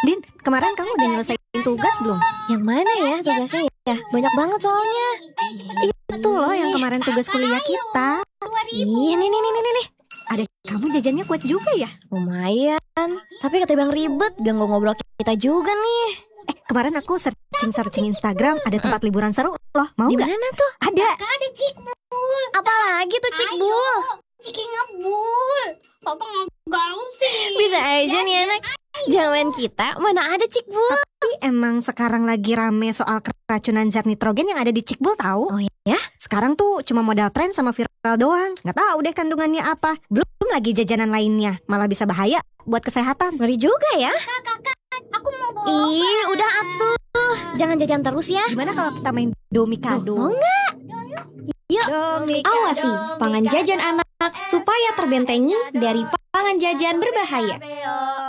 Din, kemarin kamu udah nyelesain tugas belum? Yang mana ya tugasnya ya? Banyak banget soalnya. Itu loh yang kemarin tugas kuliah kita. Ih, nih. Ada kamu jajannya kuat juga ya? Lumayan. Tapi ketimbang ribet, ganggu ngobrol kita juga nih. Kemarin aku searching Instagram, ada tempat liburan seru loh. Mau Di nggak? mana tuh? Ada. Ada Cikbul. Apalagi tuh Cikbul? Ciki ngebul. Kakak nggak sih. Bisa aja nih anak. Zaman kita mana ada Cikbul? Tapi emang sekarang lagi rame soal keracunan zat nitrogen yang ada di Cikbul tahu? Oh ya? Sekarang tuh cuma modal tren sama viral doang. Nggak tahu deh kandungannya apa. Belum lagi jajanan lainnya. Malah bisa bahaya buat kesehatan. Ngeri juga ya. Kakak, aku mau bawa. Ih, udah atuh. Jangan jajan terus ya. Gimana kalau kita main domikado? Mau nggak? Yuk, Domikado. awasi pangan jajan anak supaya terbentengi dari pangan jajan berbahaya.